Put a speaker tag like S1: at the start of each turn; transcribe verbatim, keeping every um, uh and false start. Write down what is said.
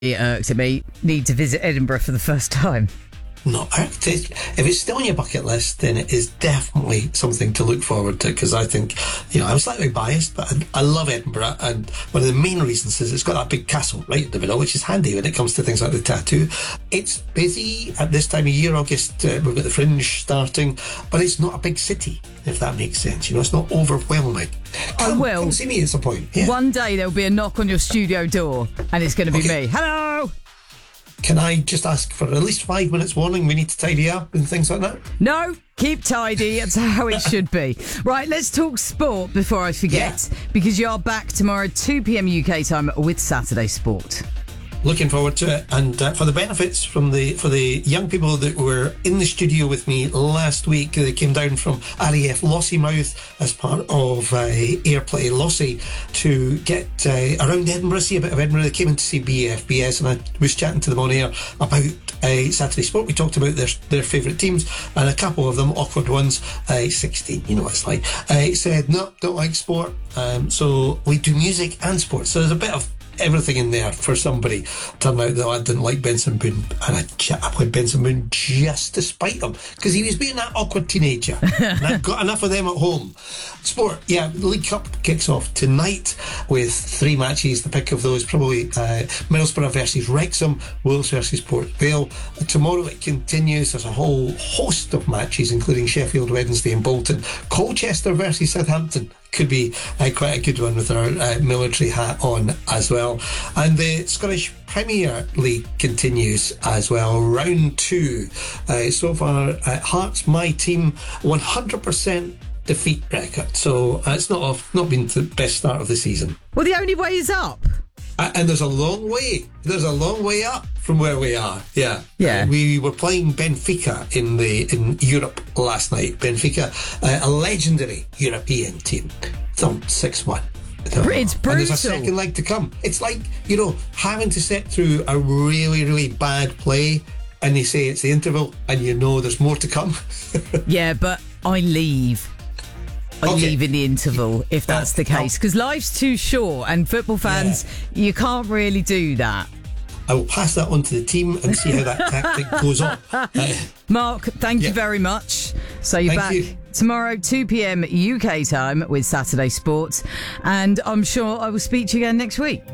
S1: It irks at me. Need to visit Edinburgh for the first time.
S2: No, if it's still on your bucket list, then it is definitely something to look forward to, because I think, you know, I'm slightly biased, but I, I love Edinburgh, and one of the main reasons is it's got that big castle right in the middle, which is handy when it comes to things like the tattoo. It's busy at this time of year, August, uh, we've got the Fringe starting, but it's not a big city, if that makes sense. You know, it's not overwhelming. Come,
S1: I will.
S2: Come see me at some point. Yeah.
S1: One day there'll be a knock on your studio door, and it's going to be
S2: Okay.
S1: me. Hello!
S2: Can I just ask for at least five minutes warning? We need to tidy up and things like that.
S1: No, keep tidy. That's how it should be. Right, let's talk sport before I forget,
S2: Yeah.
S1: because you're back tomorrow, two p.m. U K time with Saturday Sport.
S2: Looking forward to it, and uh, for the benefits from the for the young people that were in the studio with me last week, they came down from R A F Lossiemouth as part of uh, Airplay Lossie to get uh, around Edinburgh, see a bit of Edinburgh. They came in to see B F B S, and I was chatting to them on air about uh, Saturday Sport. We talked about their their favourite teams, and a couple of them, awkward ones, uh, sixteen, you know what it's like, uh, said, no, don't like sport. Um, so we do music and sport, so there's a bit of everything in there for somebody. Turned out that I didn't like Benson Boone, and I, I played Benson Boone just to spite him, because he was being that awkward teenager. And I've got enough of them at home. Sport, yeah, the League Cup kicks off tonight with three matches. The pick of those probably uh, Middlesbrough versus Wrexham, Wolves versus Port Vale. Uh, tomorrow it continues. There's a whole host of matches, including Sheffield Wednesday and Bolton. Colchester versus Southampton could be uh, quite a good one with our uh, military hat on as well. And the Scottish Premier League continues as well. Round two. Uh, so far, uh, Hearts, my team, one hundred percent defeat record. So uh, it's not off, not been the best start of the season.
S1: Well, the only way is up.
S2: Uh, and there's a long way. There's a long way up from where we are. Yeah.
S1: Yeah.
S2: Uh, we were playing Benfica in the in Europe last night. Benfica, uh, a legendary European team, thumped six one.
S1: It's
S2: And there's
S1: brutal.
S2: a second leg to come. It's like, you know, having to sit through a really, really bad play, and they say it's the interval, and you know there's more to come.
S1: Yeah, but I leave. I
S2: Okay.
S1: leave in the interval if that's the
S2: Oh,
S1: case, because life's too short, and football fans, you can't really do that.
S2: I will pass that on to the team and see how that tactic goes on. Uh,
S1: Mark, thank
S2: Yeah.
S1: you very much. So you're
S2: Thank
S1: back
S2: you.
S1: tomorrow, two p.m. U K time with Saturday Sports, and I'm sure I will speak to you again next week.